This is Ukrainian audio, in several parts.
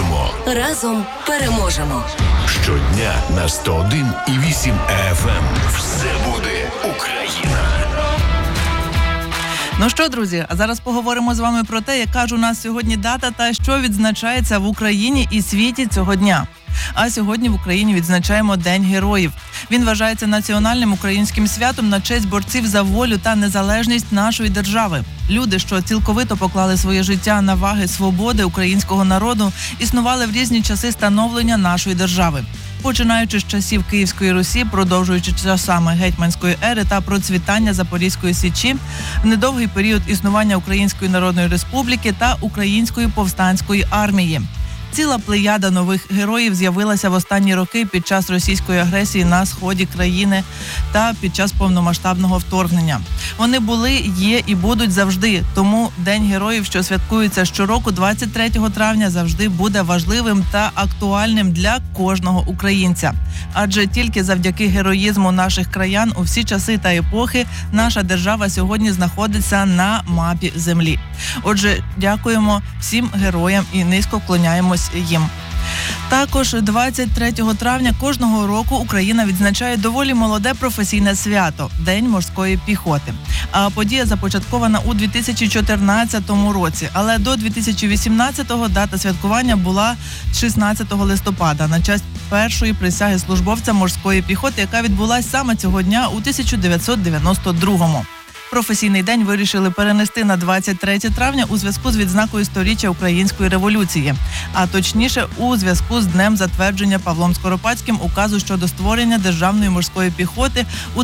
переможемо. Разом переможемо. Щодня на 101,8 FM. Все буде Україна. Ну що, друзі, а зараз поговоримо з вами про те, яка ж у нас сьогодні дата та що відзначається в Україні і світі цього дня. А сьогодні в Україні відзначаємо День героїв. Він вважається національним українським святом на честь борців за волю та незалежність нашої держави. Люди, що цілковито поклали своє життя на ваги свободи українського народу, існували в різні часи становлення нашої держави. Починаючи з часів Київської Русі, продовжуючи часами гетьманської ери та процвітання Запорізької Січі, в недовгий період існування Української Народної Республіки та Української повстанської армії. Ціла плеяда нових героїв з'явилася в останні роки під час російської агресії на сході країни та під час повномасштабного вторгнення. Вони були, є і будуть завжди. Тому День героїв, що святкується щороку 23 травня, завжди буде важливим та актуальним для кожного українця. Адже тільки завдяки героїзму наших краян у всі часи та епохи наша держава сьогодні знаходиться на мапі землі. Отже, дякуємо всім героям і низько вклоняємось їм. Також 23 травня кожного року Україна відзначає доволі молоде професійне свято – День морської піхоти. А подія започаткована у 2014 році, але до 2018-го дата святкування була 16 листопада на честь першої присяги службовця морської піхоти, яка відбулася саме цього дня у 1992-му. Професійний день вирішили перенести на 23 травня у зв'язку з відзнакою 100-річчя Української революції, а точніше у зв'язку з днем затвердження Павлом Скоропадським указу щодо створення Державної морської піхоти у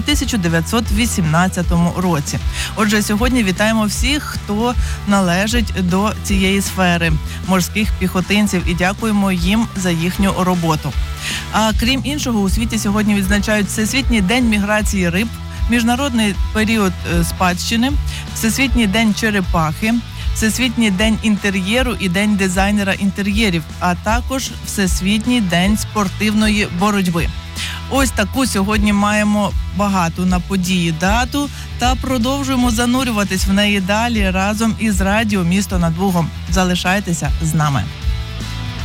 1918 році. Отже, сьогодні вітаємо всіх, хто належить до цієї сфери морських піхотинців і дякуємо їм за їхню роботу. А крім іншого, у світі сьогодні відзначають Всесвітній день міграції риб, Міжнародний період спадщини, Всесвітній день черепахи, Всесвітній день інтер'єру і День дизайнера інтер'єрів, а також Всесвітній день спортивної боротьби. Ось таку сьогодні маємо багату на події дату та продовжуємо занурюватись в неї далі разом із радіо «Місто над Бугом». Залишайтеся з нами.